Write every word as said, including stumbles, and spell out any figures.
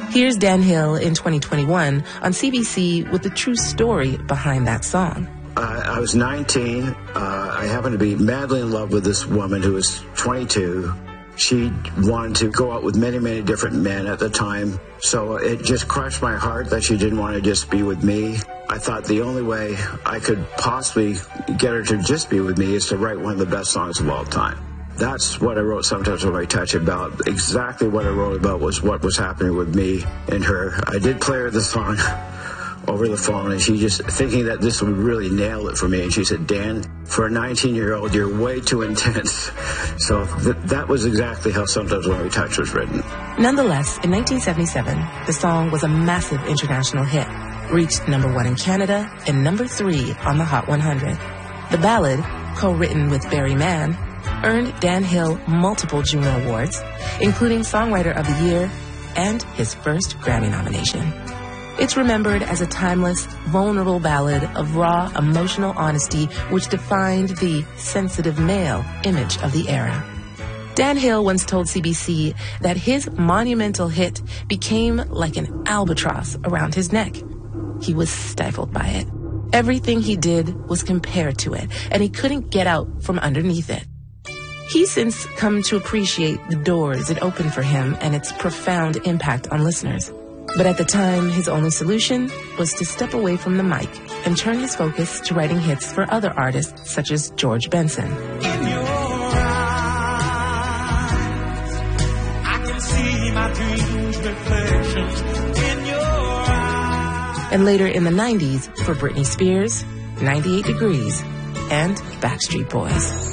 Here's Dan Hill in twenty twenty-one on C B C with the true story behind that song. Uh, I was nineteen. Uh, I happened to be madly in love with this woman who was twenty-two. She wanted to go out with many, many different men at the time. So it just crushed my heart that she didn't want to just be with me. I thought the only way I could possibly get her to just be with me is to write one of the best songs of all time. That's what I wrote Sometimes When We Touch about. Exactly what I wrote about was what was happening with me and her. I did play her the song over the phone, and she just thinking that this would really nail it for me. And she said, Dan, for a nineteen-year-old, you're way too intense. So th- that was exactly how Sometimes When We Touch was written. Nonetheless, in nineteen seventy-seven, the song was a massive international hit, reached number one in Canada and number three on the Hot one hundred. The ballad, co-written with Barry Mann, earned Dan Hill multiple Juno Awards, including Songwriter of the Year and his first Grammy nomination. It's remembered as a timeless, vulnerable ballad of raw, emotional honesty which defined the sensitive male image of the era. Dan Hill once told C B C that his monumental hit became like an albatross around his neck. He was stifled by it. Everything he did was compared to it, and he couldn't get out from underneath it. He's since come to appreciate the doors it opened for him and its profound impact on listeners. But at the time, his only solution was to step away from the mic and turn his focus to writing hits for other artists such as George Benson. In your eyes, I can see my dreams reflections in your eyes. And later in the nineties for Britney Spears, ninety-eight Degrees, and Backstreet Boys.